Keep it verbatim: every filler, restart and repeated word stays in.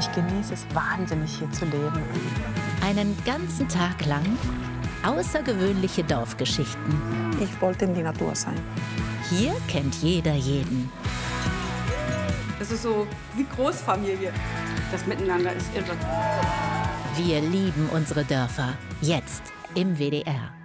ich genieße es wahnsinnig, hier zu leben. Einen ganzen Tag lang außergewöhnliche Dorfgeschichten. Ich wollte in die Natur sein. Hier kennt jeder jeden. Das ist so wie Großfamilie. Das Miteinander ist irre. Wir lieben unsere Dörfer. Jetzt im W D R.